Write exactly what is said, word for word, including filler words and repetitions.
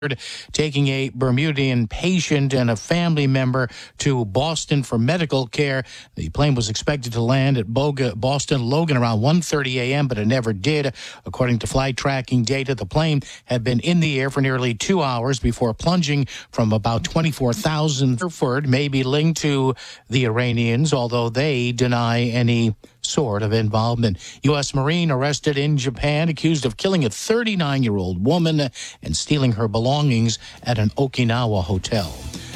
taking a Bermudian patient and a family member to Boston for medical care. The plane was expected to land at Boga, Boston Logan around one thirty a.m., but it never did. According to flight tracking data, the plane had been in the air for nearly two hours before plunging from about twenty-four thousand feet. May be linked to the Iranians, although they deny any sort of involvement. U S Marine arrested in Japan, accused of killing a thirty-nine-year-old woman and stealing her belongings at an Okinawa hotel.